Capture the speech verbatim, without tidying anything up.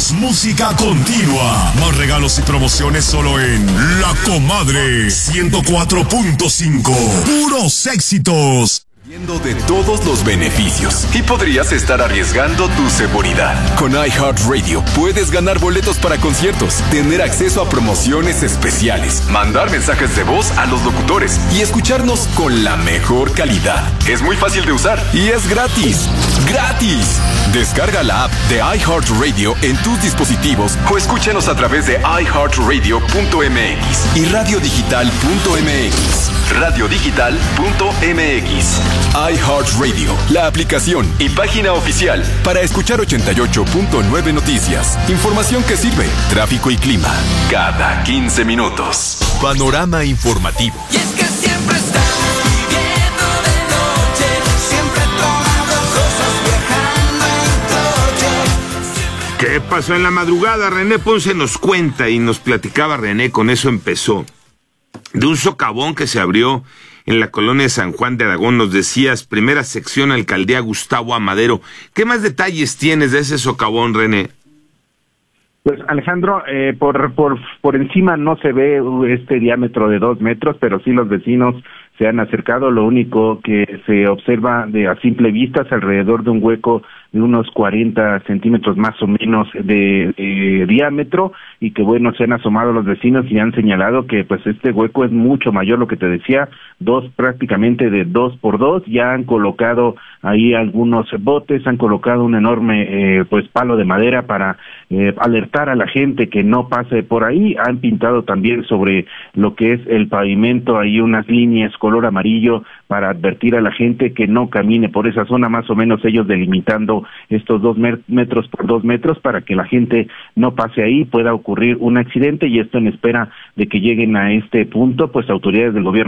Más música continua. Más regalos y promociones solo en La Comadre ciento cuatro punto cinco. Puros éxitos. De todos los beneficios y podrías estar arriesgando tu seguridad. Con iHeartRadio puedes ganar boletos para conciertos, tener acceso a promociones especiales, mandar mensajes de voz a los locutores y escucharnos con la mejor calidad. Es muy fácil de usar y es gratis. ¡Gratis! Descarga la app de iHeartRadio en tus dispositivos o escúchanos a través de i heart radio punto m x y radio digital punto m x. radio digital punto m x. iHeartRadio, la aplicación y página oficial para escuchar ochenta y ocho punto nueve Noticias. Información que sirve, tráfico y clima, cada quince minutos. Panorama informativo. Y es que siempre está viviendo de noche, siempre tomando cosas, viajando en coche. ¿Qué pasó en la madrugada? René Ponce nos cuenta y nos platicaba René, con eso empezó, de un socavón que se abrió en la colonia de San Juan de Aragón. Nos decías, primera sección, alcaldía Gustavo Amadero. ¿Qué más detalles tienes de ese socavón, René? Pues Alejandro, eh, por, por, por encima no se ve este diámetro de dos metros, pero sí los vecinos se han acercado. Lo único que se observa de a simple vista es alrededor de un hueco de unos cuarenta centímetros más o menos de, de diámetro, y que bueno, se han asomado los vecinos y han señalado que pues este hueco es mucho mayor, lo que te decía, dos, prácticamente de dos por dos. Ya han colocado ahí algunos botes, han colocado un enorme eh, pues palo de madera para eh, alertar a la gente que no pase por ahí. Han pintado también sobre lo que es el pavimento ahí unas líneas color amarillo para advertir a la gente que no camine por esa zona, más o menos ellos delimitando estos dos metros por dos metros para que la gente no pase ahí, pueda ocurrir un accidente, y esto en espera de que lleguen a este punto pues autoridades del gobierno